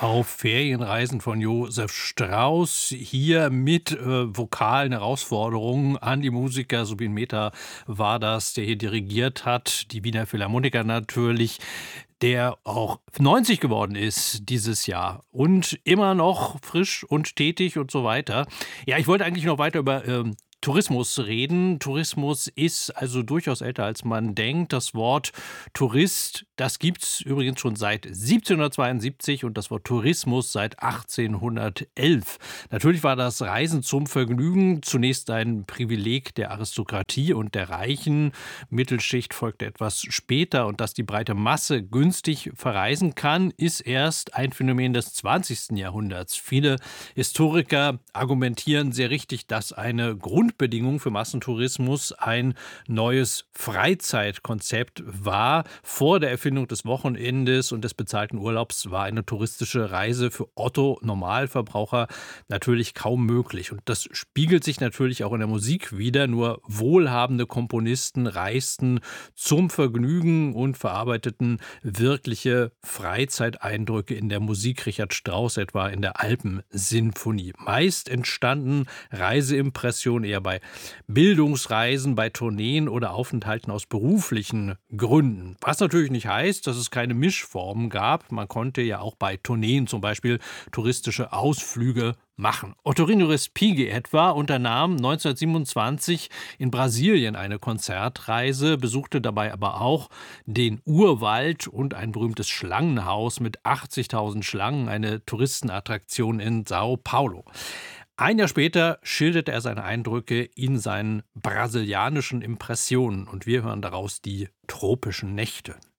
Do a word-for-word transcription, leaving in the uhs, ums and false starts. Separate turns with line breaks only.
auf Ferienreisen von Josef Strauss, hier mit äh, vokalen Herausforderungen an die Musiker. Subin Mehta war das, der hier dirigiert hat, die Wiener Philharmoniker natürlich, der auch neunzig geworden ist dieses Jahr und immer noch frisch und tätig und so weiter. Ja, ich wollte eigentlich noch weiter über ähm, Tourismus reden. Tourismus ist also durchaus älter, als man denkt. Das Wort Tourist, das gibt's übrigens schon seit siebzehnhundertzweiundsiebzig und das Wort Tourismus seit achtzehnhundertelf. Natürlich war das Reisen zum Vergnügen zunächst ein Privileg der Aristokratie und der Reichen. Mittelschicht folgte etwas später, und dass die breite Masse günstig verreisen kann, ist erst ein Phänomen des zwanzigsten Jahrhunderts. Viele Historiker argumentieren sehr richtig, dass eine Grundbedingung für Massentourismus ein neues Freizeitkonzept war. Vor der Erfindung des Wochenendes und des bezahlten Urlaubs war eine touristische Reise für Otto-Normalverbraucher natürlich kaum möglich. Und das spiegelt sich natürlich auch in der Musik wider. Nur wohlhabende Komponisten reisten zum Vergnügen und verarbeiteten wirkliche Freizeiteindrücke in der Musik. Richard Strauss etwa in der Alpensinfonie. Meist entstanden Reiseimpressionen eher bei Bildungsreisen, bei Tourneen oder Aufenthalten aus beruflichen Gründen. Was natürlich nicht heißt, dass es keine Mischformen gab. Man konnte ja auch bei Tourneen zum Beispiel touristische Ausflüge machen. Ottorino Respighi etwa unternahm neunzehnhundertsiebenundzwanzig in Brasilien eine Konzertreise, besuchte dabei aber auch den Urwald und ein berühmtes Schlangenhaus mit achtzigtausend Schlangen, eine Touristenattraktion in Sao Paulo. Ein Jahr später schilderte er seine Eindrücke in seinen brasilianischen Impressionen, und wir hören daraus die tropischen Nächte.